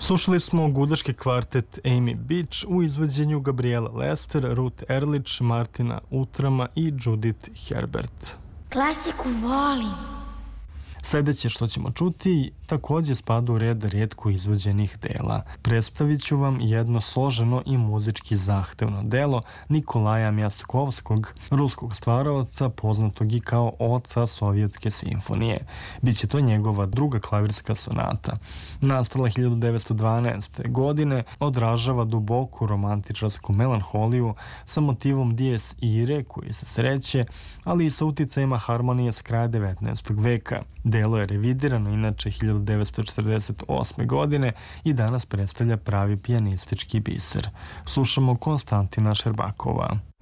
Slušali smo gudaški kvartet Amy Beach u izvođenju Gabriela Lester, Ruth Ehrlich, Martina Utrama i Judith Herbert. Klasiku volim. Sledeće što ćemo čuti takođe spada u red rijetko izvođenih dela. Predstavit ću vam jedno složeno i muzički zahtevno delo Nikolaja Mjaskovskog, ruskog stvaraoca poznatog i kao oca sovjetske simfonije. Biće to njegova druga klavirska sonata. Nastala 1912. godine, odražava duboku romantičarsku melanholiju sa motivom dijes ire koji se sreće, ali i sa uticajima harmonije s kraja 19. veka. Delo je revidirano inače 1948. godine i danas predstavlja pravi pijanistički biser. Slušamo Konstantina Šerbakova.